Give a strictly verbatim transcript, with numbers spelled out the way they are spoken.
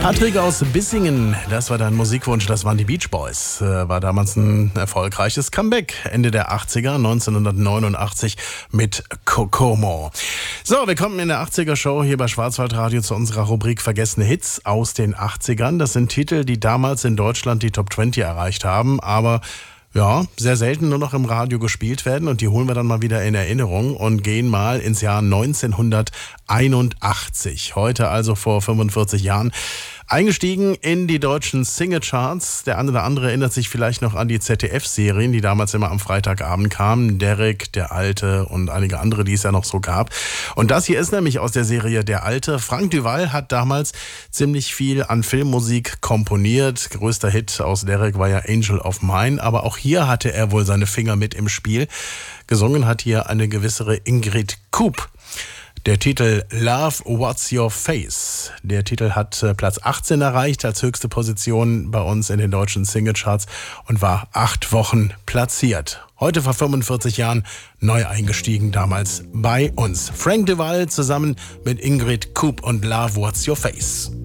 Patrick aus Bissingen, das war dein Musikwunsch, das waren die Beach Boys. War damals ein erfolgreiches Comeback, Ende der achtziger, neunzehnhundertneunundachtzig mit Kokomo. So, wir kommen in der achtziger-Show hier bei Schwarzwaldradio zu unserer Rubrik Vergessene Hits aus den achtzigern. Das sind Titel, die damals in Deutschland die Top zwanzig erreicht haben, aber ja, sehr selten nur noch im Radio gespielt werden, und die holen wir dann mal wieder in Erinnerung und gehen mal ins Jahr neunzehnhunderteinundachtzig. Heute also vor fünfundvierzig Jahren. Eingestiegen in die deutschen Singlecharts. Der eine oder andere erinnert sich vielleicht noch an die Z D F-Serien, die damals immer am Freitagabend kamen. Derrick, der Alte und einige andere, die es ja noch so gab. Und das hier ist nämlich aus der Serie Der Alte. Frank Duval hat damals ziemlich viel an Filmmusik komponiert. Größter Hit aus Derrick war ja Angel of Mine. Aber auch hier hatte er wohl seine Finger mit im Spiel. Gesungen hat hier eine gewisse Ingrid Coop. Der Titel Love, What's Your Face? Der Titel hat äh, Platz achtzehn erreicht als höchste Position bei uns in den deutschen Singlecharts und war acht Wochen platziert. Heute vor fünfundvierzig Jahren neu eingestiegen, damals bei uns. Frank Duval zusammen mit Ingrid Coop und Love, What's Your Face?